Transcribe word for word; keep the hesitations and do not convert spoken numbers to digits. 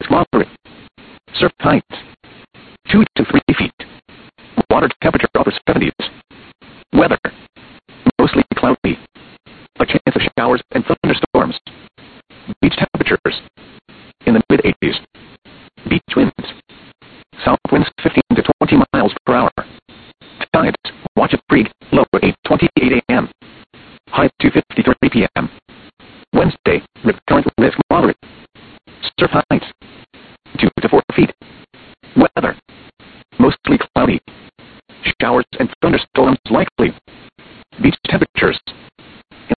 moderate. Surf height two to three feet. Water temperature upper seventies. Weather mostly cloudy. A chance of showers and thunderstorms. Beach temperatures in the mid eighties. Beach winds south winds fifteen to twenty miles per hour. Tides Watchet Creek low at eight twenty-eight a m High two fifty-three p m Wednesday rip current risk moderate. Surf height two to four feet. Weather